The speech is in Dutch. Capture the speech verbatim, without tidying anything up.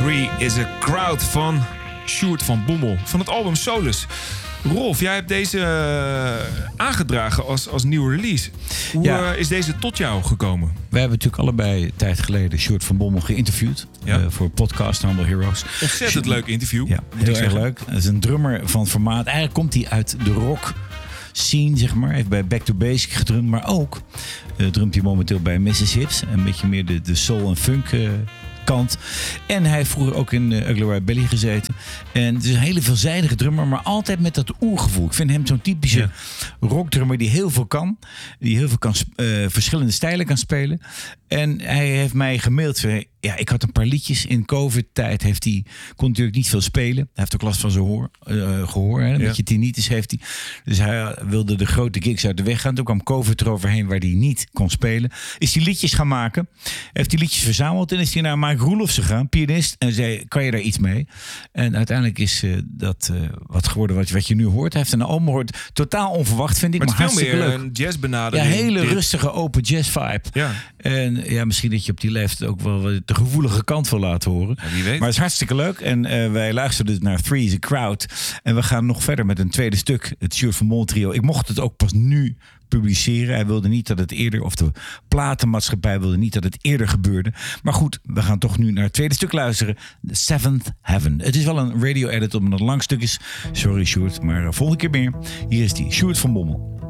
Three is a Crowd van Sjoerd van Bommel van het album Solus. Rolf, jij hebt deze uh, aangedragen als, als nieuwe release. Hoe ja. uh, is deze tot jou gekomen? Wij hebben natuurlijk allebei een tijd geleden Sjoerd van Bommel geïnterviewd. Ja. Uh, voor podcast Humble Heroes. Ontzettend leuk interview. Ja, heel erg leuk. Het is een drummer van formaat. Eigenlijk komt hij uit de rock scene, zeg maar. Hij heeft bij Back to Basic gedrumd, maar ook uh, drumt hij momenteel bij missus Hips. Een beetje meer de, de soul en funk uh, kant. En hij heeft vroeger ook in uh, Ugly White Belly gezeten. En het is een hele veelzijdige drummer, maar altijd met dat oergevoel. Ik vind hem zo'n typische ja. rockdrummer die heel veel kan. Die heel veel kan, uh, verschillende stijlen kan spelen. En hij heeft mij gemaild. Ja, ik had een paar liedjes in COVID-tijd. Heeft hij, kon natuurlijk niet veel spelen. Hij heeft ook last van zijn hoor, uh, gehoor. Hè? Een ja. beetje tinnitus heeft hij. Dus hij wilde de grote gigs uit de weg gaan. Toen kwam COVID eroverheen waar hij niet kon spelen. Is hij liedjes gaan maken. Heeft die liedjes verzameld. En is hij naar Mike Roelofs gegaan, pianist. En zei, kan je daar iets mee? En uiteindelijk is uh, dat uh, wat geworden wat, wat je nu hoort. Hij heeft een album gehoord. Totaal onverwacht, vind ik. Maar, maar het is veel meer leuk. een jazzbenadering. Ja, hele dit. rustige open jazz vibe. Ja. En ja, misschien dat je op die leeftijd ook wel de gevoelige kant wil laten horen. Ja, wie weet. Maar het is hartstikke leuk. En uh, wij luisteren dus naar Three is a Crowd. En we gaan nog verder met een tweede stuk. Het Sjoerd van Bommel trio. Ik mocht het ook pas nu publiceren. Hij wilde niet dat het eerder, of de platenmaatschappij wilde niet dat het eerder gebeurde. Maar goed, we gaan toch nu naar het tweede stuk luisteren. The Seventh Heaven. Het is wel een radio edit omdat het een lang stuk is. Sorry Sjoerd, maar volgende keer meer. Hier is die Sjoerd van Bommel.